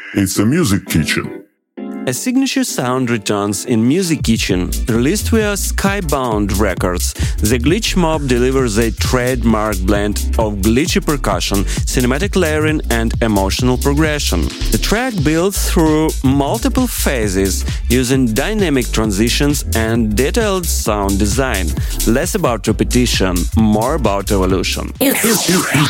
It's a music kitchen. A signature sound returns in Music Kitchen. Released via Skybound Records, the Glitch Mob delivers a trademark blend of glitchy percussion, cinematic layering and emotional progression. The track builds through multiple phases, using dynamic transitions and detailed sound design. Less about repetition, more about evolution.